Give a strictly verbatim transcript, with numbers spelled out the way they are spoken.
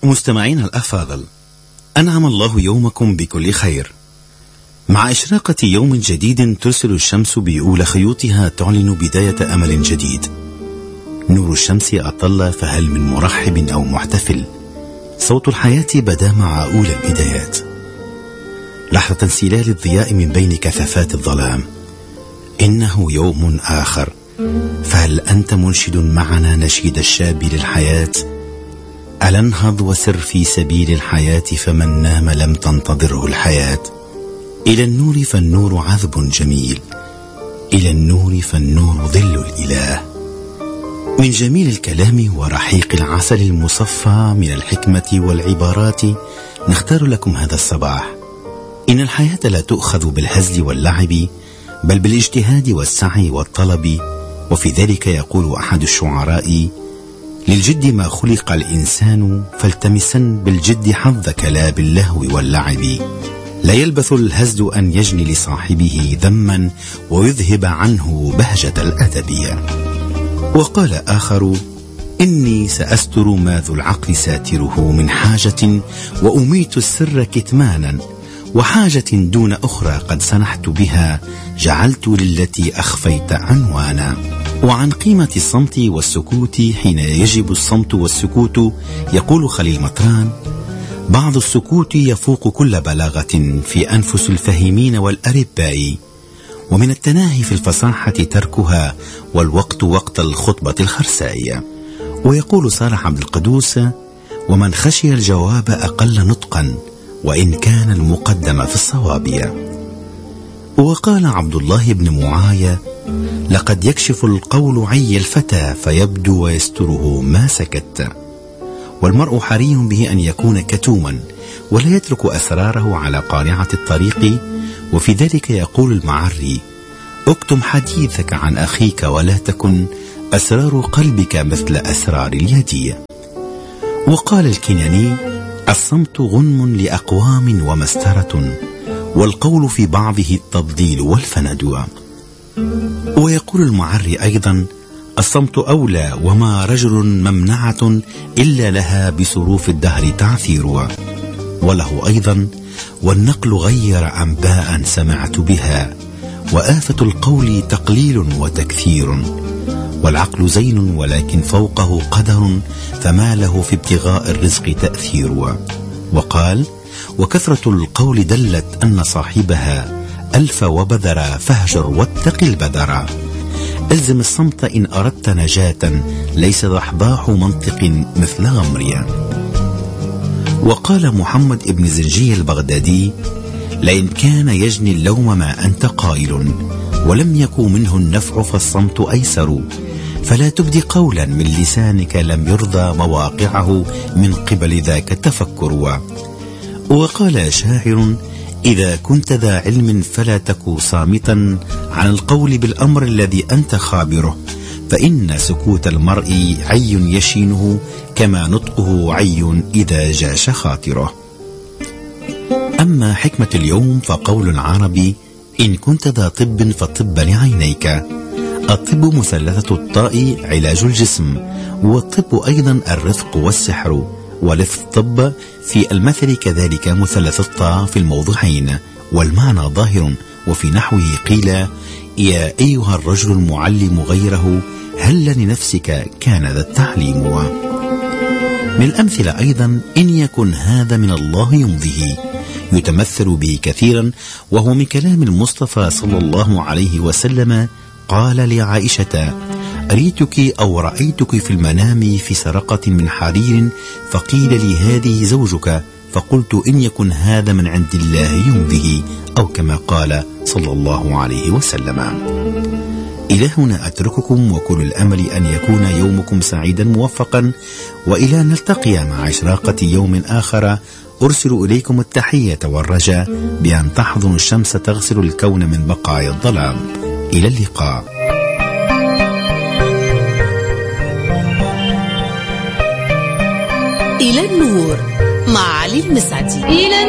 مستمعينا الأفاضل، أنعم الله يومكم بكل خير. مع إشراقة يوم جديد ترسل الشمس بأولى خيوطها تعلن بداية أمل جديد. نور الشمس أطل، فهل من مرحب أو محتفل؟ صوت الحياة بدا مع أولى البدايات. لحظة انسلال الضياء من بين كثافات الظلام. إنه يوم آخر، فهل أنت منشد معنا نشيد الشاب للحياة؟ ألا انهض وسر في سبيل الحياة، فمن نام لم تنتظره الحياة. إلى النور فالنور عذب جميل، إلى النور فالنور ظل الإله. من جميل الكلام ورحيق العسل المصفى من الحكمة والعبارات نختار لكم هذا الصباح. إن الحياة لا تؤخذ بالهزل واللعب، بل بالاجتهاد والسعي والطلب. وفي ذلك يقول أحد الشعراء: للجد ما خلق الإنسان، فالتمسن بالجد حظك لا باللهو واللعب. لا يلبث الهزل أن يجني لصاحبه ذما ويذهب عنه بهجة الأدب. وقال آخر: إني سأستر ما ذو العقل ساتره من حاجة، وأميت السر كتمانا، وحاجة دون أخرى قد سنحت بها، جعلت للتي أخفيت عنوانا. وعن قيمة الصمت والسكوت حين يجب الصمت والسكوت يقول خليل مطران: بعض السكوت يفوق كل بلاغة في أنفس الفهيمين والأرباء، ومن التناهي في الفصاحة تركها، والوقت وقت الخطبة الخرساء. ويقول صالح عبد القدوس: ومن خشي الجواب أقل نطقا، وإن كان المقدم في الصواب. وقال عبد الله بن معاية: لقد يكشف القول عي الفتى، فيبدو ويستره ما سكت. والمرء حري به أن يكون كتوما، ولا يترك أسراره على قارعة الطريق. وفي ذلك يقول المعري: اكتم حديثك عن أخيك، ولا تكن أسرار قلبك مثل أسرار اليد. وقال الكناني: الصمت غنم لأقوام ومسترة، والقول في بعضه التفضيل والفند. ويقول المعري أيضا: الصمت أولى، وما رجل ممنعة إلا لها بصروف الدهر تعثير. وله أيضا: والنقل غير أنباء سمعت بها، وآفة القول تقليل وتكثير. والعقل زين ولكن فوقه قدر، فما له في ابتغاء الرزق تأثير. وقال: وكثرة القول دلت أن صاحبها ألف وبذر، فاهجر واتق البذر. ألزم الصمت إن أردت نجاة، ليس ضحضاح منطق مثل غمريا. وقال محمد ابن زنجي البغدادي: لئن كان يجني اللوم ما أنت قائل، ولم يكن منه النفع، فالصمت أيسر. فلا تبدي قولا من لسانك لم يرضى مواقعه، من قبل ذاك التفكر. وقال شاعر: إذا كنت ذا علم فلا تكو صامتا عن القول بالأمر الذي أنت خابره، فإن سكوت المرء عي يشينه، كما نطقه عي إذا جاش خاطره. أما حكمة اليوم فقول العربي: إن كنت ذا طب فطب لعينيك. الطب مثلثة الطاء علاج الجسم، والطب أيضا الرفق والسحر. ولف الطب في المثل كذلك مثلث الطاء في الموضعين، والمعنى ظاهر. وفي نحوه قيل: يا أيها الرجل المعلم غيره، هل لنفسك كان ذا التعليم. من الأمثلة أيضا: إن يكن هذا من الله يمضيه، يتمثل به كثيرا، وهو من كلام المصطفى صلى الله عليه وسلم. قال لعائشة: أريتك أو رأيتك في المنام في سرقة من حرير، فقيل لي هذه زوجك، فقلت إن يكن هذا من عند الله يمضيه، أو كما قال صلى الله عليه وسلم. إلى هنا أترككم، وكل الأمل أن يكون يومكم سعيدا موفقا، وإلى أن نلتقي مع إشراقة يوم آخر. أرسل إليكم التحية والرجاء بأن تحضن الشمس تغسل الكون من بقايا الظلام. إلى اللقاء. إلى النور مع علي المسعدي.